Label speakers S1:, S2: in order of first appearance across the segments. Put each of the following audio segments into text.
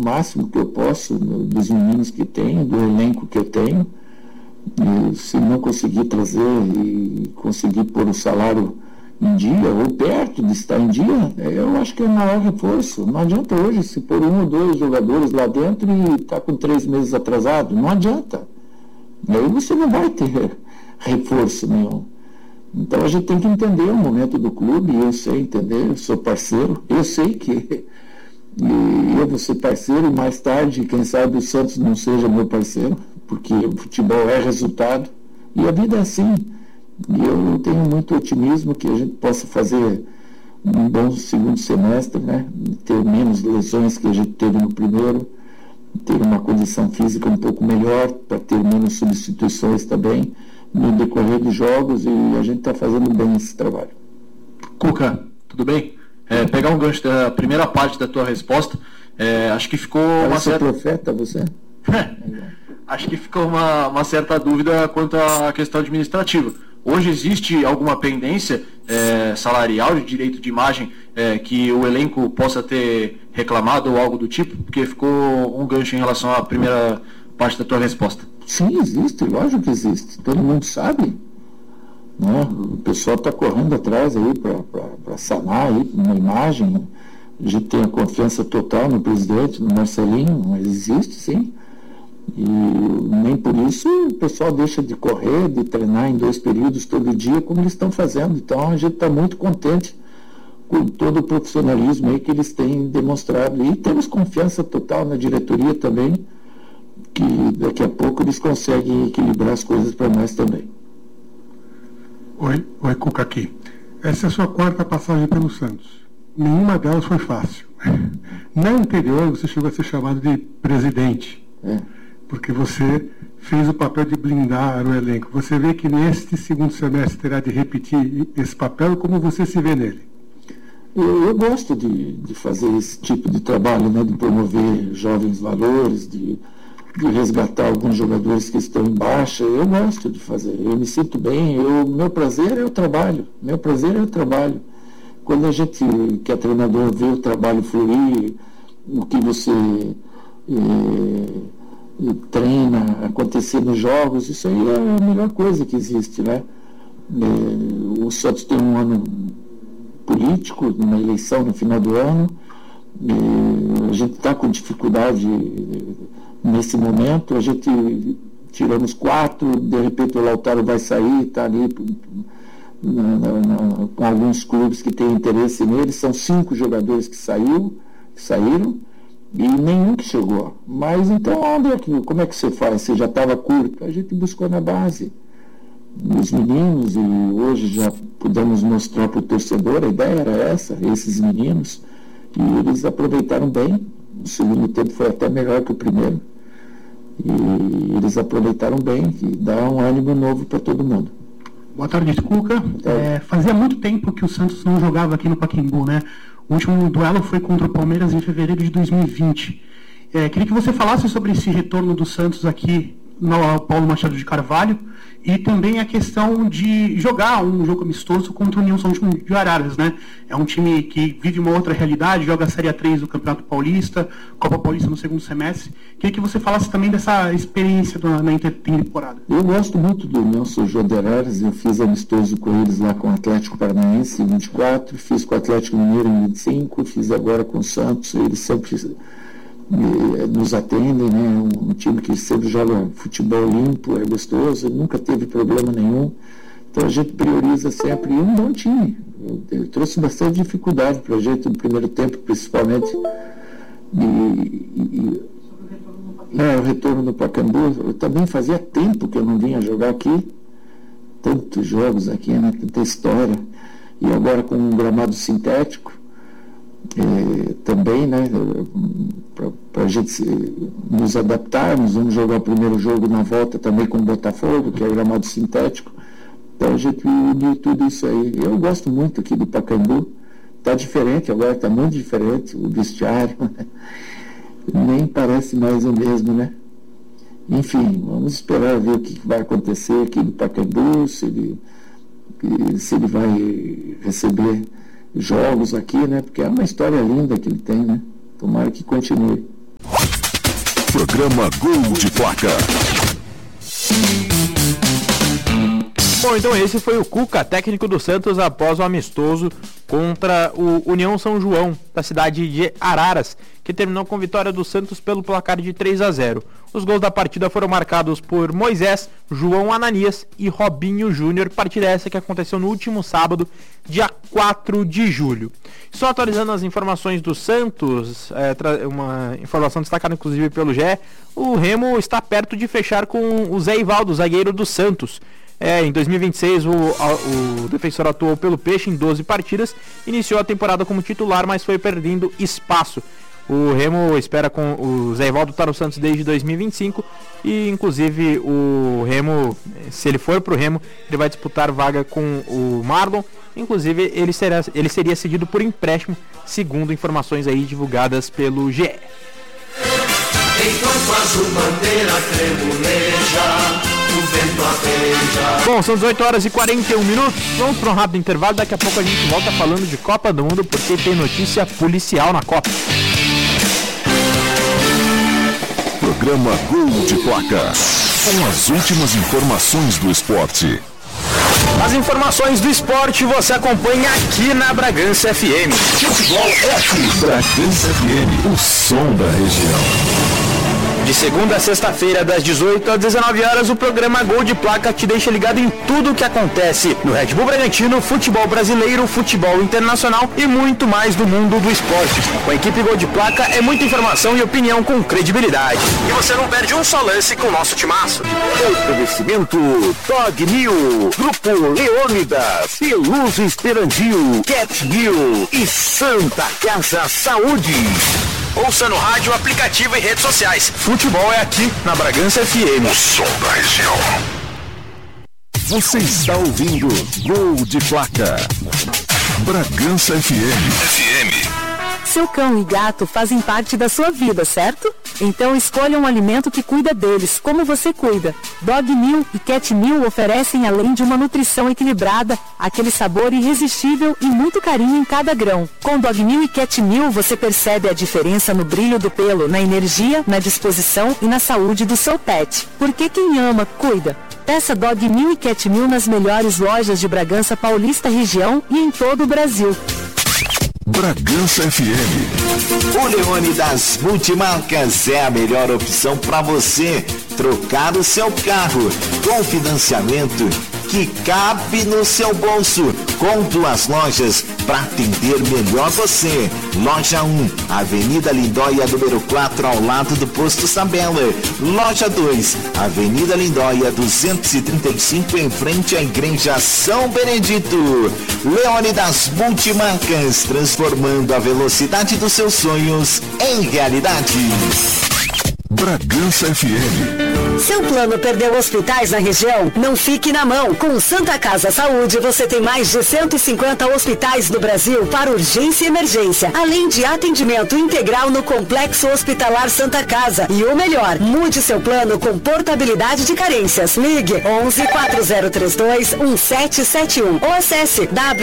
S1: máximo que eu posso dos meninos que tenho, do elenco que eu tenho. E se não conseguir trazer e conseguir pôr o salário em dia, ou perto de estar em dia, eu acho que é o maior reforço. Não adianta hoje se pôr 1 ou 2 jogadores lá dentro e estar com 3 meses atrasado. Não adianta. E aí você não vai ter reforço nenhum. Então a gente tem que entender o momento do clube, eu sei entender, eu sou parceiro, eu sei que eu vou ser parceiro e mais tarde, quem sabe o Santos não seja meu parceiro, porque o futebol é resultado e a vida é assim. E eu tenho muito otimismo que a gente possa fazer um bom segundo semestre, né? Ter menos lesões que a gente teve no primeiro, ter uma condição física um pouco melhor, para ter menos substituições também no decorrer dos jogos, e a gente está fazendo bem esse trabalho.
S2: Cuca, tudo bem? Pegar um gancho da primeira parte da tua resposta, acho que ficou
S1: uma certa... profeta, você?
S2: Acho que ficou uma certa dúvida quanto à questão administrativa. Hoje existe alguma pendência salarial de direito de imagem que o elenco possa ter reclamado ou algo do tipo? Porque ficou um gancho em relação à primeira parte da tua resposta.
S1: Sim, existe, lógico que existe. Todo mundo sabe. Né? O pessoal está correndo atrás aí para sanar aí uma imagem. A gente tem a confiança total no presidente, no Marcelinho, mas existe sim. E nem por isso o pessoal deixa de correr, de treinar em 2 períodos todo dia, como eles estão fazendo. Então a gente está muito contente com todo o profissionalismo aí que eles têm demonstrado. E temos confiança total na diretoria também, que daqui a pouco eles conseguem equilibrar as coisas para nós também.
S3: Oi, Cuca aqui. Essa é a sua 4ª passagem pelo Santos. Nenhuma delas foi fácil. Na anterior, você chegou a ser chamado de presidente. Porque você fez o papel de blindar o elenco. Você vê que neste segundo semestre terá de repetir esse papel, como você se vê nele?
S1: Eu gosto de fazer esse tipo de trabalho, né, de promover jovens valores, de resgatar alguns jogadores que estão em baixa. Eu gosto de fazer, eu me sinto bem, meu prazer é o trabalho, Quando a gente, que é treinador, vê o trabalho fluir, o que você treina acontecer nos jogos, isso aí é a melhor coisa que existe, né? O Santos tem um ano político, uma eleição no final do ano, a gente está com dificuldade nesse momento, a gente tiramos 4, de repente o Lautaro vai sair, está ali com alguns clubes que têm interesse nele, são 5 jogadores que saíram, e nenhum que chegou. Mas então, como é que você faz? Você já estava curto? A gente buscou na base os meninos, e hoje já pudemos mostrar para o torcedor, a ideia era essa, esses meninos, e eles aproveitaram bem. O segundo tempo foi até melhor que o primeiro, e eles aproveitaram bem, e dá um ânimo novo para todo mundo.
S4: Boa tarde, Cuca. Fazia muito tempo que o Santos não jogava aqui no Pacaembu, né? O último duelo foi contra o Palmeiras em fevereiro de 2020. Queria que você falasse sobre esse retorno do Santos aqui no Paulo Machado de Carvalho, e também a questão de jogar um jogo amistoso contra o União São João de Araras, né? É um time que vive uma outra realidade, joga a Série A3 do Campeonato Paulista, Copa Paulista no segundo semestre. Queria que você falasse também dessa experiência na intertemporada.
S1: Eu gosto muito do União São João de Araras, eu fiz amistoso com eles lá com o Atlético Paranaense em 24, fiz com o Atlético Mineiro em 25, fiz agora com o Santos. Eles sempre nos atendem, né? Um time que sempre joga futebol limpo, é gostoso, nunca teve problema nenhum. Então a gente prioriza sempre, e um bom time. Eu trouxe bastante dificuldade para a gente no primeiro tempo, principalmente. O retorno do Pacaembu, eu também fazia tempo que eu não vinha jogar aqui, tantos jogos aqui, né? Tanta história, e agora com um gramado sintético, também, né, para a gente nos adaptarmos. Vamos jogar o primeiro jogo na volta também com o Botafogo, que é o gramado sintético. Então a gente uniu tudo isso aí. Eu gosto muito aqui do Pacaembu, está diferente agora, está muito diferente o vestiário, nem parece mais o mesmo, né? Enfim, vamos esperar ver o que vai acontecer aqui no Pacaembu, se ele vai receber jogos aqui, né? Porque é uma história linda que ele tem, né? Tomara que continue.
S5: Programa Gol de Placa.
S6: Bom, então esse foi o Cuca, técnico do Santos, após o amistoso contra o União São João, da cidade de Araras, que terminou com vitória do Santos pelo placar de 3-0. Os gols da partida foram marcados por Moisés, João Ananias e Robinho Júnior, partida essa que aconteceu no último sábado, dia 4 de julho. Só atualizando as informações do Santos, uma informação destacada inclusive pelo GE, o Remo está perto de fechar com o Zé Ivaldo, zagueiro do Santos. Em 2026 o defensor atuou pelo Peixe em 12 partidas, iniciou a temporada como titular, mas foi perdendo espaço. O Remo espera com o Zé Ivaldo estar no Santos desde 2025 e inclusive o Remo, se ele for pro Remo, ele vai disputar vaga com o Marlon. Inclusive ele seria cedido por empréstimo, segundo informações aí divulgadas pelo GE.
S7: Enquanto a azul bandeira tremuleja, o vento arpeja.
S6: Bom, são 18h41. Vamos para um rápido intervalo. Daqui a pouco a gente volta falando de Copa do Mundo, porque tem notícia policial na Copa.
S5: Programa Gol de Placa. Com as últimas informações do esporte.
S6: As informações do esporte você acompanha aqui na Bragança FM.
S5: Futebol F. Bragança FM, o som da região.
S6: De segunda a sexta-feira, das 18 às 19 horas, o programa Gol de Placa te deixa ligado em tudo o que acontece no Red Bull Bragantino, futebol brasileiro, futebol internacional e muito mais do mundo do esporte. Com a equipe Gol de Placa é muita informação e opinião com credibilidade. E você não perde um só lance com o nosso timaço.
S8: Oferecimento Dog New, Grupo Leônidas, Peluso Esperandil, Cat New e Santa Casa Saúde.
S6: Ouça no rádio, aplicativo e redes sociais. Futebol é aqui na Bragança FM.
S5: O som da região. Você está ouvindo Gol de Placa. Bragança FM.
S9: Seu cão e gato fazem parte da sua vida, certo? Então escolha um alimento que cuida deles, como você cuida. Dog New e Cat New oferecem, além de uma nutrição equilibrada, aquele sabor irresistível e muito carinho em cada grão. Com Dog New e Cat New você percebe a diferença no brilho do pelo, na energia, na disposição e na saúde do seu pet. Porque quem ama, cuida. Peça Dog New e Cat New nas melhores lojas de Bragança Paulista região e em todo o Brasil.
S5: Bragança FM.
S8: O Leônidas Multimarcas é a melhor opção para você trocar o seu carro com financiamento que cabe no seu bolso, com 2 lojas para atender melhor você. Loja 1, Avenida Lindóia, número 4, ao lado do Posto Sabela. Loja 2, Avenida Lindóia, 235, em frente à Igreja São Benedito. Leônidas Multimarcas, transformando a velocidade dos seus sonhos em realidade.
S5: Bragança FM.
S9: Seu plano perdeu hospitais na região? Não fique na mão. Com Santa Casa Saúde, você tem mais de 150 hospitais no Brasil para urgência e emergência, além de atendimento integral no Complexo Hospitalar Santa Casa. E o melhor, mude seu plano com portabilidade de carências. Ligue 11 4032 1771 ou acesse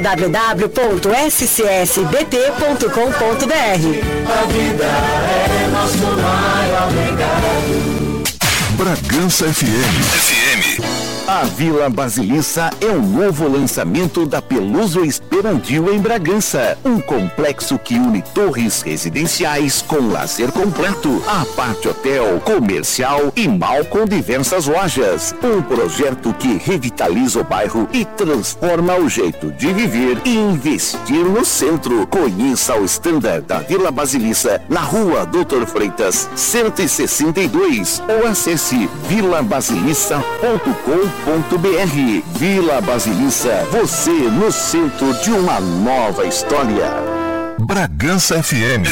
S9: www.scsbp.com.br.
S7: A vida é nosso maior legado.
S5: Bragança FM.
S8: A Vila Basiliça é um novo lançamento da Peluso Esperandil em Bragança. Um complexo que une torres residenciais com lazer completo, a parte hotel, comercial e mall com diversas lojas. Um projeto que revitaliza o bairro e transforma o jeito de viver e investir no centro. Conheça o standard da Vila Basiliça na Rua Doutor Freitas, 162 ou acesse vilabasiliça.com.br. Vila Basiliça, você no centro de uma nova história.
S5: Bragança FM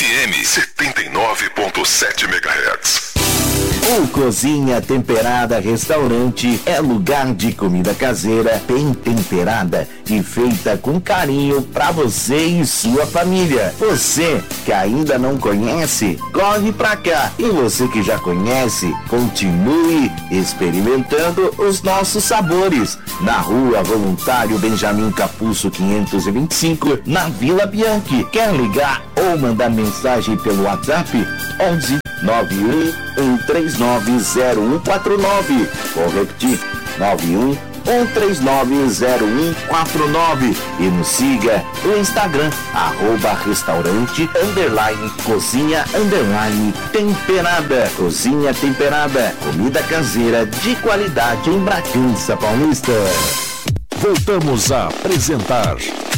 S5: 79.7 MHz.
S8: O Cozinha Temperada Restaurante é lugar de comida caseira, bem temperada e feita com carinho para você e sua família. Você que ainda não conhece, corre pra cá. E você que já conhece, continue experimentando os nossos sabores. Na Rua Voluntário Benjamin Capuzzo 525, na Vila Bianchi. Quer ligar ou mandar mensagem pelo WhatsApp? 11 911390149. Vou repetir, 911390149. E nos siga no Instagram, @restaurante_cozinha_temperada. Cozinha Temperada, comida caseira de qualidade em Bragança Paulista.
S5: Voltamos a apresentar